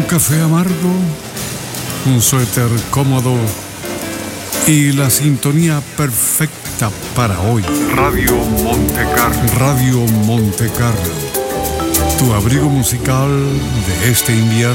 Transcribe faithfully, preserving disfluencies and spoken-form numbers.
café amargo, un suéter cómodo y la sintonía perfecta para hoy. Radio Monte Carlo. Radio Monte Carlo. Tu abrigo musical de este invierno.